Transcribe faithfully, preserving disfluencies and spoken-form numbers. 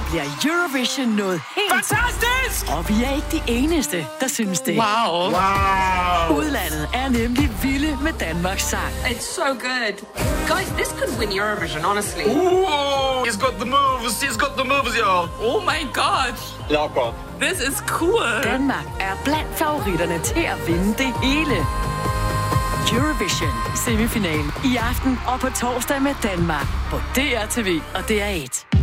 bliver Eurovision noget helt... Fantastisk! Og vi er ikke de eneste, der synes det. Wow. Wow. Udlandet er nemlig vilde med Danmarks sang. It's so good. Guys, this could win Eurovision, honestly. Ooh, he's got the moves. He's got the moves, y'all. Oh my god. Jakob. This is cool. Danmark er blandt favoritterne til at vinde det hele. Eurovision semifinalen i aften og på torsdag med Danmark på D R T V og D R et.